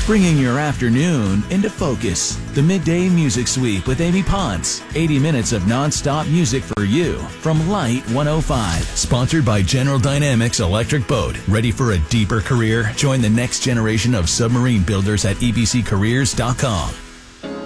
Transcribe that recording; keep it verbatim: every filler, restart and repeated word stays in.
Bringing your afternoon into focus. The Midday Music Sweep with Amy Ponce. eighty minutes of non-stop music for you from Light one oh five. Sponsored by General Dynamics Electric Boat. Ready for a deeper career? Join the next generation of submarine builders at e b c careers dot com.